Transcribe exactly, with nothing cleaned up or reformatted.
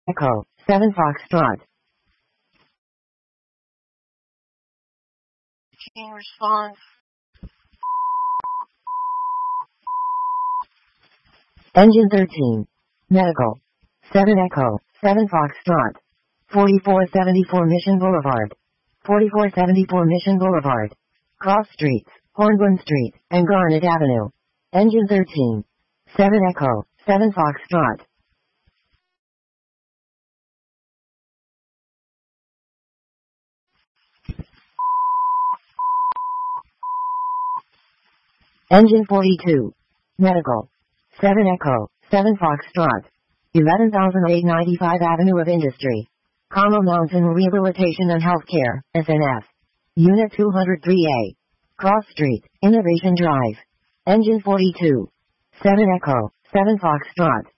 Echo, seven Foxtrot. Team response. Engine thirteen. Medical. seven Echo, seven Foxtrot. forty-four seventy-four Mission Boulevard. forty-four seventy-four Mission Boulevard. Cross Streets, Hornbourne Street, and Garnet Avenue. Engine thirteen. seven Echo, seven Foxtrot. Engine forty-two. Medical. seven Echo, seven Foxtrot. eleven thousand eight hundred ninety-five Avenue of Industry. Carmel Mountain Rehabilitation and Healthcare, S N F. Unit two oh three A. Cross Street, Innovation Drive. Engine forty-two. seven Echo, seven Foxtrot.